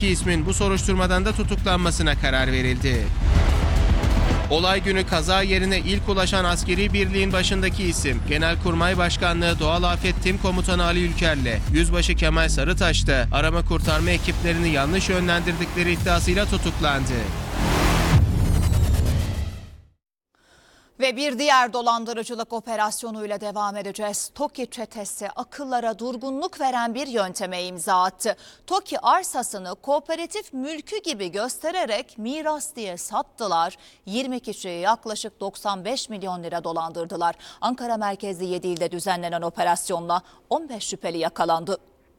ismin bu soruşturmadan da tutuklanmasına karar verildi. Olay günü kaza yerine ilk ulaşan askeri birliğin başındaki isim, Genelkurmay Başkanlığı Doğal Afet Tim Komutanı Ali Ülker'le Yüzbaşı Kemal Sarıtaş da arama kurtarma ekiplerini yanlış yönlendirdikleri iddiasıyla tutuklandı. Ve bir diğer dolandırıcılık operasyonuyla devam edeceğiz. TOKİ çetesi akıllara durgunluk veren bir yönteme imza attı. TOKİ arsasını kooperatif mülkü gibi göstererek miras diye sattılar. 20 kişiyi yaklaşık 95 milyon lira dolandırdılar. Ankara merkezli 7 ilde düzenlenen operasyonla 15 şüpheli yakalandı.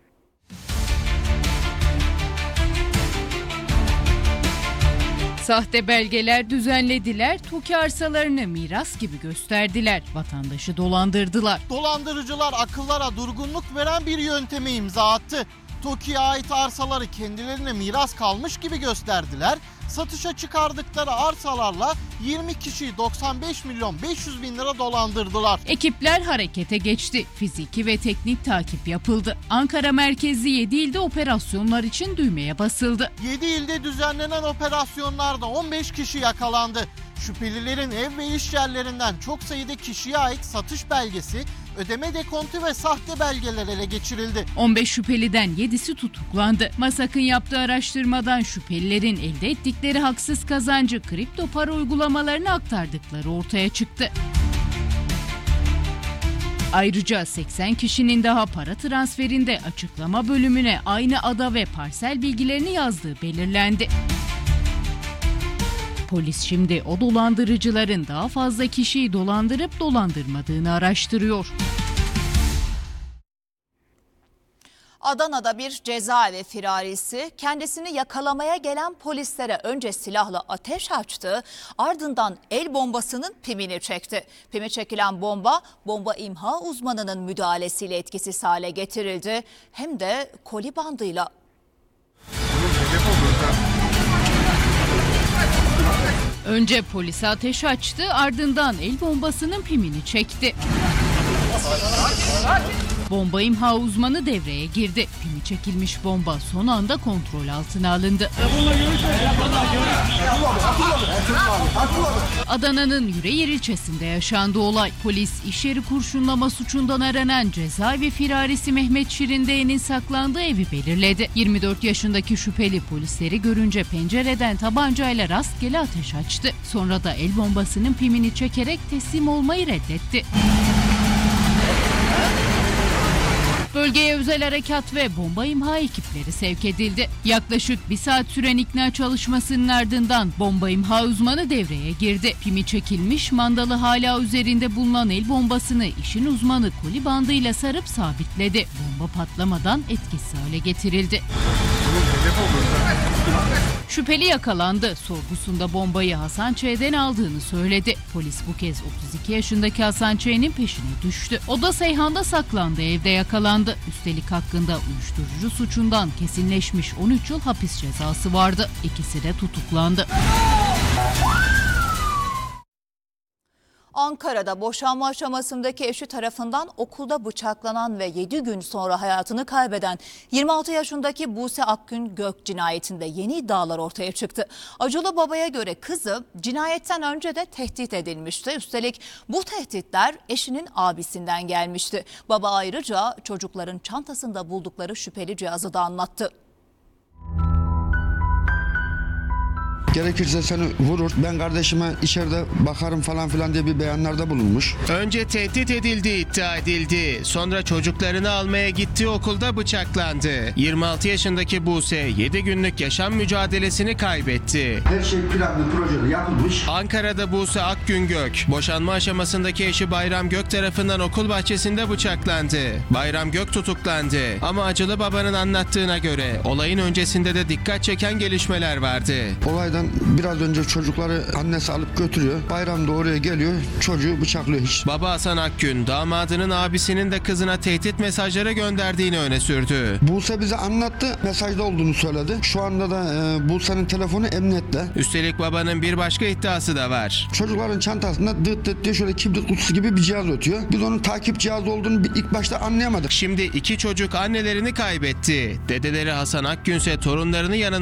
Sahte belgeler düzenlediler, TOKİ arsalarını miras gibi gösterdiler, vatandaşı dolandırdılar. Dolandırıcılar akıllara durgunluk veren bir yönteme imza attı. TOKİ'ye ait arsaları kendilerine miras kalmış gibi gösterdiler. Satışa çıkardıkları arsalarla 20 kişiyi 95 milyon 500 bin lira dolandırdılar. Ekipler harekete geçti. Fiziki ve teknik takip yapıldı. Ankara merkezli 7 ilde operasyonlar için düğmeye basıldı. 7 ilde düzenlenen operasyonlarda 15 kişi yakalandı. Şüphelilerin ev ve iş yerlerinden çok sayıda kişiye ait satış belgesi, ödeme dekontu ve sahte belgeler ele geçirildi. 15 şüpheliden 7'si tutuklandı. MASAK'ın yaptığı araştırmadan şüphelilerin elde ettikleri haksız kazancı kripto para uygulamalarına aktardıkları ortaya çıktı. Ayrıca 80 kişinin daha para transferinde açıklama bölümüne aynı ada ve parsel bilgilerini yazdığı belirlendi. Polis şimdi o dolandırıcıların daha fazla kişiyi dolandırıp dolandırmadığını araştırıyor. Adana'da bir cezaevi firarisi kendisini yakalamaya gelen polislere önce silahla ateş açtı, ardından el bombasının pimini çekti. Pimi çekilen bomba imha uzmanının müdahalesiyle etkisiz hale getirildi. Hem de koli bandıyla. Önce polise ateş açtı, ardından el bombasının pimini çekti. Bomba imha uzmanı devreye girdi. Pimi çekilmiş bomba son anda kontrol altına alındı. Adana'nın Yüreğir ilçesinde yaşandı olay. Polis iş yeri kurşunlama suçundan aranan cezaevi firarisi Mehmet Şirinde'nin saklandığı evi belirledi. 24 yaşındaki şüpheli polisleri görünce pencereden tabancayla rastgele ateş açtı. Sonra da el bombasının pimini çekerek teslim olmayı reddetti. Bölgeye özel harekat ve bomba imha ekipleri sevk edildi. Yaklaşık 1 saat süren ikna çalışmasının ardından bomba imha uzmanı devreye girdi. Pimi çekilmiş, mandalı hala üzerinde bulunan el bombasını işin uzmanı koli bandıyla sarıp sabitledi. Bomba patlamadan etkisiz hale getirildi. Şüpheli yakalandı. Sorgusunda bombayı Hasan Ç'den aldığını söyledi. Polis bu kez 32 yaşındaki Hasan Ç'nin peşine düştü. O da Seyhan'da saklandığı evde yakalandı. Üstelik hakkında uyuşturucu suçundan kesinleşmiş 13 yıl hapis cezası vardı. İkisi de tutuklandı. Ankara'da boşanma aşamasındaki eşi tarafından okulda bıçaklanan ve 7 gün sonra hayatını kaybeden 26 yaşındaki Buse Akgün Gök cinayetinde yeni iddialar ortaya çıktı. Acılı babaya göre kızı cinayetten önce de tehdit edilmişti. Üstelik bu tehditler eşinin abisinden gelmişti. Baba ayrıca çocukların çantasında buldukları şüpheli cihazı da anlattı. Gerekirse seni vurur, ben kardeşime içeride bakarım falan filan diye bir beyanlarda bulunmuş. Önce tehdit edildiği iddia edildi. Sonra çocuklarını almaya gittiği okulda bıçaklandı. 26 yaşındaki Buse 7 günlük yaşam mücadelesini kaybetti. Her şey planlı, projeli yapılmış. Ankara'da Buse Akgün Gök, boşanma aşamasındaki eşi Bayram Gök tarafından okul bahçesinde bıçaklandı. Bayram Gök tutuklandı. Ama acılı babanın anlattığına göre olayın öncesinde de dikkat çeken gelişmeler vardı. Olaydan Aynen biraz önce çocukları annesi alıp götürüyor. Bayramda oraya geliyor, çocuğu bıçaklıyor hiç. Baba Hasan Akgün, damadının abisinin de kızına tehdit mesajları gönderdiğini öne sürdü. Buse bize anlattı, mesajda olduğunu söyledi. Şu anda da Buse'nin telefonu emniyette. Üstelik babanın bir başka iddiası da var. Çocukların çantasında dıt dıt diye şöyle kibrit kutusu gibi bir cihaz ötüyor. Biz onun takip cihazı olduğunu ilk başta anlayamadık. Şimdi iki çocuk annelerini kaybetti. Dedeleri Hasan Akgün ise torunlarını yanına